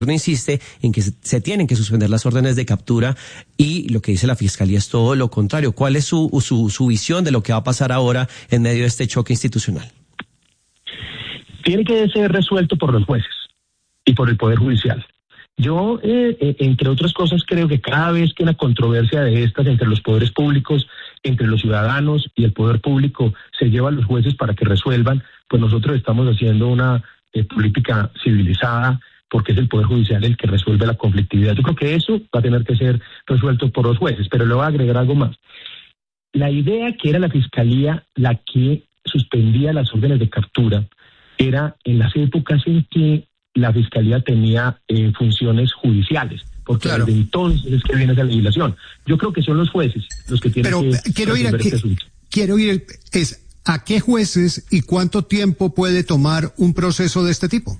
insiste en que se tienen que suspender las órdenes de captura y lo que dice la Fiscalía es todo lo contrario. ¿Cuál es su visión de lo que va a pasar ahora en medio de este choque institucional? Tiene que ser resuelto por los jueces y por el Poder Judicial. Yo, entre otras cosas, creo que cada vez que una controversia de estas entre los poderes públicos, entre los ciudadanos y el poder público se lleva a los jueces para que resuelvan, pues nosotros estamos haciendo una política civilizada, porque es el Poder Judicial el que resuelve la conflictividad. Yo creo que eso va a tener que ser resuelto por los jueces, pero le voy a agregar algo más. La idea que era la Fiscalía la que suspendía las órdenes de captura era en las épocas en que la Fiscalía tenía funciones judiciales, porque claro, desde entonces es que viene esa legislación. Yo creo que son los jueces los que tienen que resolver este asunto. Quiero ir a qué jueces y cuánto tiempo puede tomar un proceso de este tipo.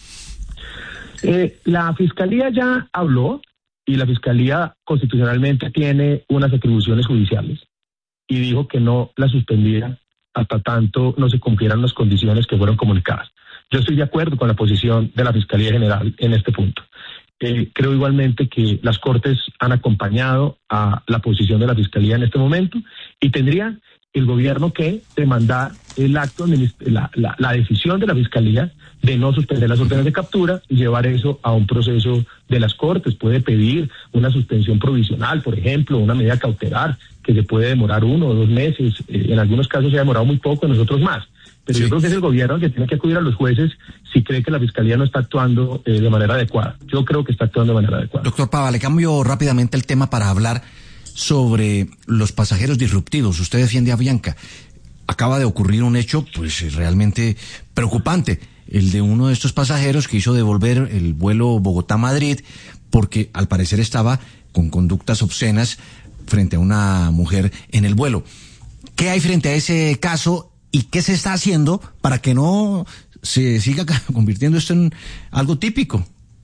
La Fiscalía ya habló y la Fiscalía constitucionalmente tiene unas atribuciones judiciales y dijo que no la suspendía hasta tanto no se cumplieran las condiciones que fueron comunicadas. Yo estoy de acuerdo con la posición de la Fiscalía General en este punto. Creo igualmente que las Cortes han acompañado a la posición de la Fiscalía en este momento y tendría el gobierno que demandar el acto, la decisión de la Fiscalía de no suspender las órdenes de captura y llevar eso a un proceso de las Cortes. Puede pedir una suspensión provisional, por ejemplo, una medida cautelar que se puede demorar 1 o 2 meses. En algunos casos se ha demorado muy poco, en nosotros más. Pero sí, yo creo que es el gobierno el que tiene que acudir a los jueces si cree que la Fiscalía no está actuando de manera adecuada. Yo creo que está actuando de manera adecuada. Doctor Pava, le cambio rápidamente el tema para hablar sobre los pasajeros disruptivos. Usted defiende a Avianca. Acaba de ocurrir un hecho pues realmente preocupante, el de uno de estos pasajeros que hizo devolver el vuelo Bogotá-Madrid porque al parecer estaba con conductas obscenas frente a una mujer en el vuelo. ¿Qué hay frente a ese caso y qué se está haciendo para que no se siga convirtiendo esto en algo típico?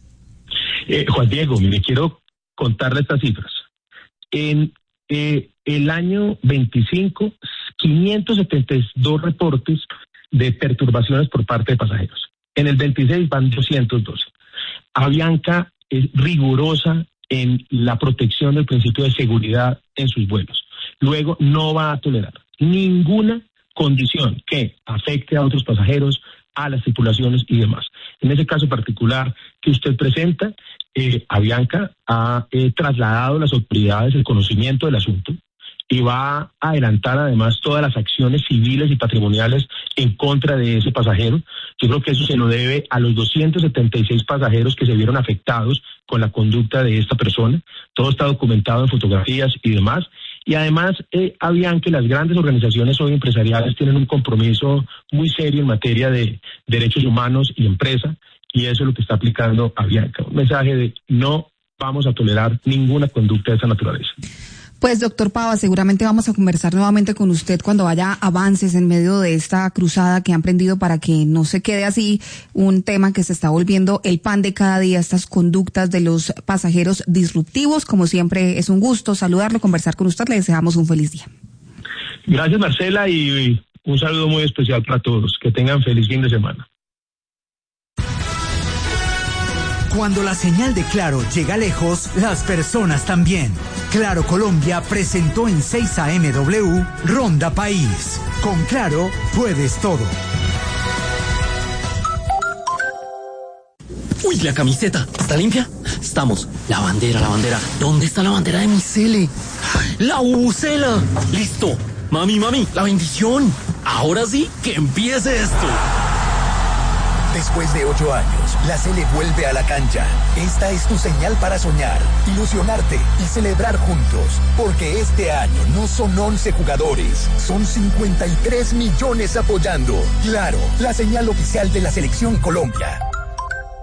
Juan Diego, mire, quiero contarle estas cifras. En el año 25, 572 reportes de perturbaciones por parte de pasajeros. En el 26 van 212. Avianca es rigurosa en la protección del principio de seguridad en sus vuelos. Luego, no va a tolerar ninguna condición que afecte a otros pasajeros, a las tripulaciones y demás. En ese caso particular que usted presenta, Avianca ha trasladado a las autoridades el conocimiento del asunto y va a adelantar además todas las acciones civiles y patrimoniales en contra de ese pasajero. Yo creo que eso se lo debe a los 276 pasajeros que se vieron afectados con la conducta de esta persona. Todo está documentado en fotografías y demás. Y además, Avianca y las grandes organizaciones hoy empresariales tienen un compromiso muy serio en materia de derechos humanos y empresa, y eso es lo que está aplicando Avianca. Un mensaje de no vamos a tolerar ninguna conducta de esa naturaleza. Pues, doctor Pava, seguramente vamos a conversar nuevamente con usted cuando haya avances en medio de esta cruzada que han prendido para que no se quede así un tema que se está volviendo el pan de cada día, estas conductas de los pasajeros disruptivos. Como siempre, es un gusto saludarlo, conversar con usted. Le deseamos un feliz día. Gracias, Marcela, y un saludo muy especial para todos. Que tengan feliz fin de semana. Cuando la señal de Claro llega lejos, las personas también. Claro Colombia presentó en 6 AMW Ronda País. Con Claro puedes todo. Uy, la camiseta, ¿está limpia? Estamos. La bandera. ¿Dónde está la bandera de mi cele? ¡La bubucela! ¡Listo! Mami, la bendición. Ahora sí, que empiece esto. Después de 8 años, la Sele vuelve a la cancha. Esta es tu señal para soñar, ilusionarte y celebrar juntos. Porque este año no son 11 jugadores, son 53 millones apoyando. Claro, la señal oficial de la Selección Colombia.